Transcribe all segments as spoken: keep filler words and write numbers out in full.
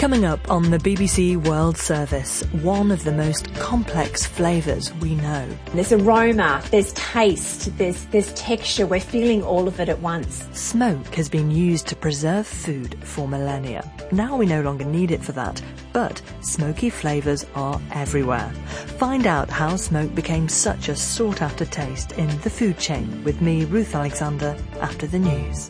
Coming up on the B B C World Service, one of the most complex flavours we know. There's aroma, there's taste, there's, there's texture. We're feeling all of it at once. Smoke has been used to preserve food for millennia. Now we no longer need it for that, but smoky flavours are everywhere. Find out how smoke became such a sought-after taste in the food chain with me, Ruth Alexander, after the news.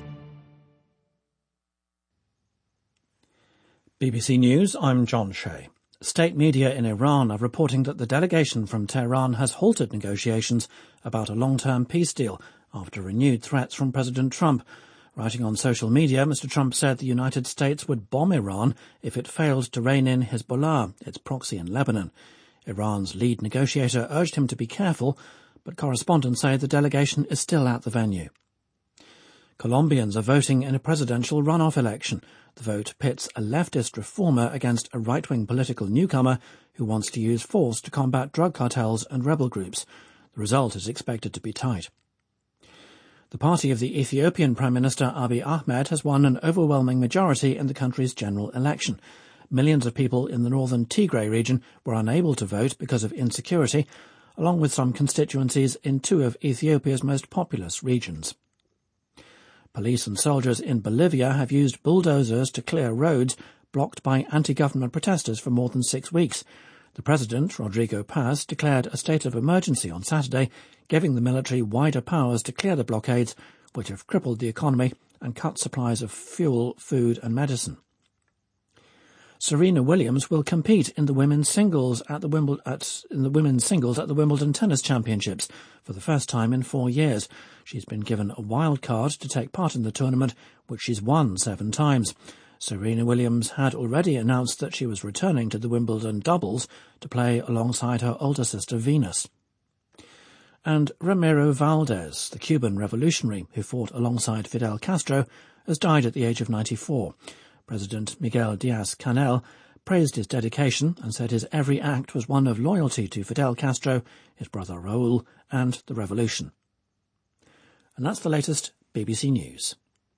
B B C News, I'm John Shea. State media in Iran are reporting that the delegation from Tehran has halted negotiations about a long-term peace deal after renewed threats from President Trump. Writing on social media, Mister Trump said the United States would bomb Iran if it failed to rein in Hezbollah, its proxy in Lebanon. Iran's lead negotiator urged him to be careful, but correspondents say the delegation is still at the venue. Colombians are voting in a presidential runoff election. The vote pits a leftist reformer against a right-wing political newcomer who wants to use force to combat drug cartels and rebel groups. The result is expected to be tight. The party of the Ethiopian Prime Minister Abiy Ahmed has won an overwhelming majority in the country's general election. Millions of people in the northern Tigray region were unable to vote because of insecurity, along with some constituencies in two of Ethiopia's most populous regions. Police and soldiers in Bolivia have used bulldozers to clear roads blocked by anti-government protesters for more than six weeks. The president, Rodrigo Paz, declared a state of emergency on Saturday, giving the military wider powers to clear the blockades, which have crippled the economy and cut supplies of fuel, food and medicine. Serena Williams will compete in the women's singles at the Wimbledon at, in the women's singles at the Wimbledon Tennis Championships for the first time in four years. She's been given a wild card to take part in the tournament, which she's won seven times. Serena Williams had already announced that she was returning to the Wimbledon doubles to play alongside her older sister Venus. And Ramiro Valdez, the Cuban revolutionary who fought alongside Fidel Castro, has died at the age of ninety-four. President Miguel Diaz-Canel praised his dedication and said his every act was one of loyalty to Fidel Castro, his brother Raúl, and the revolution. And that's the latest B B C News.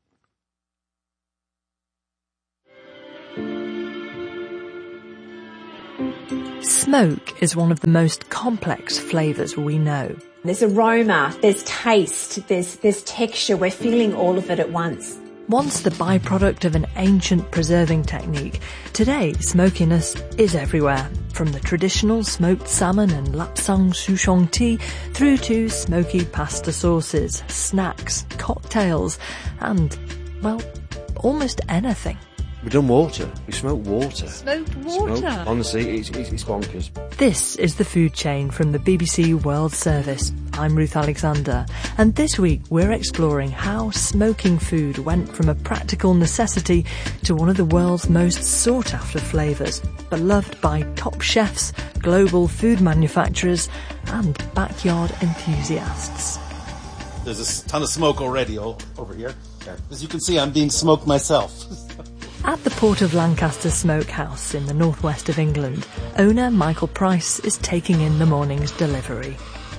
Smoke is one of the most complex flavours we know. There's aroma, there's taste, there's, there's texture. We're feeling all of it at once. Once the byproduct of an ancient preserving technique, today smokiness is everywhere, from the traditional smoked salmon and lapsang souchong tea through to smoky pasta sauces, snacks, cocktails, and, well, almost anything. We've done water. We smoked water. Smoked water? Smoked, honestly, it's, it's, it's bonkers. This is the food chain from the B B C World Service. I'm Ruth Alexander, and this week we're exploring how smoking food went from a practical necessity to one of the world's most sought-after flavours, beloved by top chefs, global food manufacturers, and backyard enthusiasts. There's a ton of smoke already over here. As you can see, I'm being smoked myself. At the Port of Lancaster Smokehouse in the northwest of England, owner Michael Price is taking in the morning's delivery.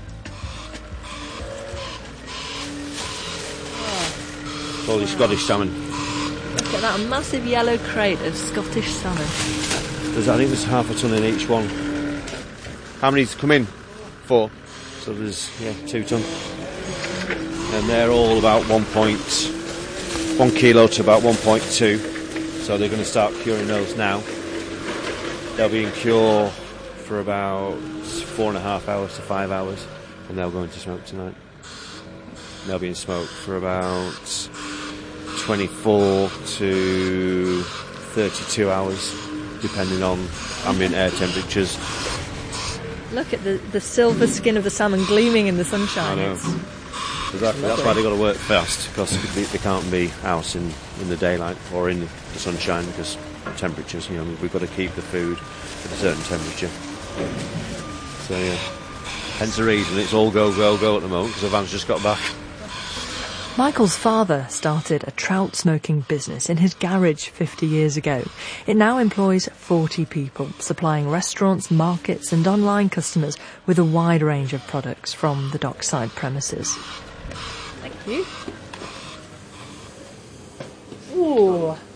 Holy Scottish salmon. Look at that massive yellow crate of Scottish salmon. There's, I think there's half a ton in each one. How many's come in? Four. So there's, yeah, two ton. And they're all about one point, one kilo to about one point two. So they're going to start curing those now. They'll be in cure for about four and a half hours to five hours, and they'll go into smoke tonight. And they'll be in smoke for about twenty-four to thirty-two hours, depending on ambient air temperatures. Look at the, the silver skin of the salmon gleaming in the sunshine. I know. It's Exactly. That's why they've got to work fast, because they, they can't be out in, in the daylight or in the sunshine, because temperatures, you know, we've got to keep the food at a certain temperature. So, yeah. Hence the reason it's all go, go, go at the moment, because the van's just got back. Michael's father started a trout smoking business in his garage fifty years ago. It now employs forty people, supplying restaurants, markets and online customers with a wide range of products from the dockside premises. Thank you. Ooh,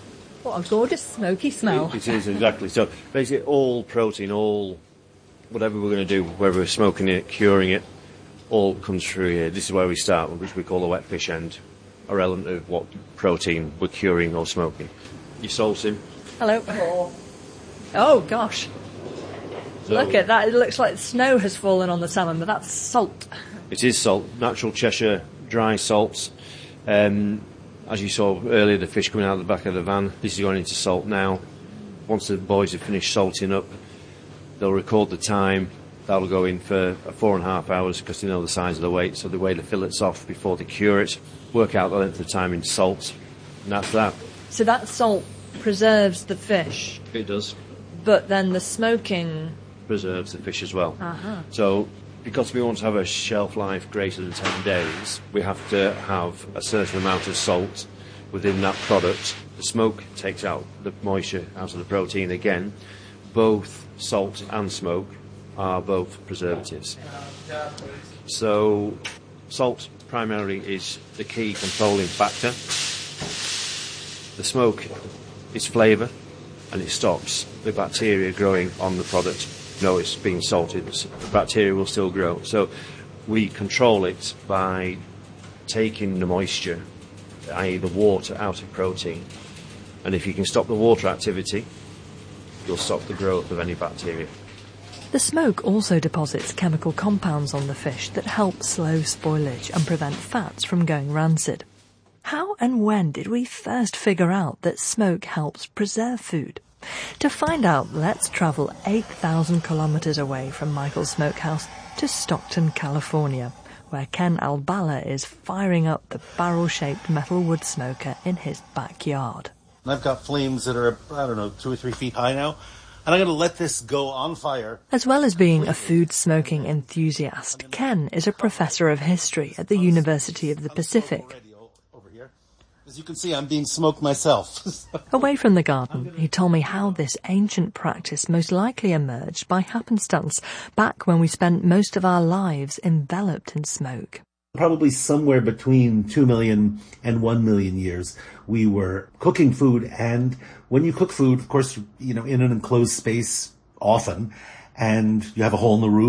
What a gorgeous smoky smell. It, it is, exactly. So basically all protein, all whatever we're going to do, whether we're smoking it, curing it, all comes through here. This is where we start, which we call the wet fish end, irrelevant of what protein we're curing or smoking. You salt him. Hello. Oh, gosh. So Look at that. It looks like snow has fallen on the salmon, but that's salt. it is salt, natural Cheshire dry salts. Um, as you saw earlier, the fish coming out of the back of the van, this is going into salt now. Once the boys have finished salting up, they'll record the time. That'll go in for four and a half hours because they know the size of the weight, so they weigh the fillets off before they cure it, work out the length of time in salt, and that's that. So that salt preserves the fish, It does. but then the smoking... Preserves the fish as well. Uh-huh. So because we want to have a shelf life greater than ten days, we have to have a certain amount of salt within that product. The smoke takes out the moisture out of the protein again. Both salt and smoke are both preservatives. So salt primarily is the key controlling factor. The smoke is flavour, and it stops the bacteria growing on the product. No, it's being salted, the bacteria will still grow. So we control it by taking the moisture, that is the water, out of protein. And if you can stop the water activity, you'll stop the growth of any bacteria. The smoke also deposits chemical compounds on the fish that help slow spoilage and prevent fats from going rancid. How and when did we first figure out that smoke helps preserve food? To find out, let's travel eight thousand kilometres away from Michael's Smokehouse to Stockton, California, where Ken Albala is firing up the barrel-shaped metal wood smoker in his backyard. I've got flames that are, I don't know, two or three feet high now, and I'm going to let this go on fire. As well as being a food smoking enthusiast, Ken is a professor of history at the University of the Pacific. As you can see, I'm being smoked myself. Away from the garden, he told me how this ancient practice most likely emerged by happenstance, back when we spent most of our lives enveloped in smoke. Probably somewhere between two million and one million years, we were cooking food, and when you cook food, of course, you know, in an enclosed space often, and you have a hole in the roof,